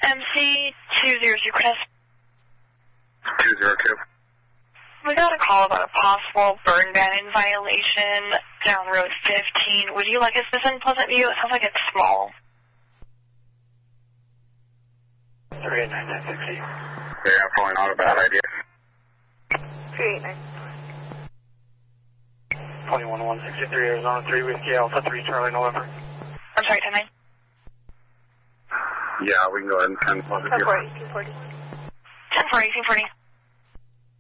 MC202, Chris. 202. We got a call about a possible burn ban in violation down Road 15. Would you like us to send Pleasant View? It sounds like it's small. 389-1060. Yeah, probably not a bad idea. 389. 21163 Arizona 3 Whiskey Alpha 3 Charlie November. I'm sorry, 10-9. Yeah, we can go ahead and send Pleasant View. 1040, 1040. 1040, 1040.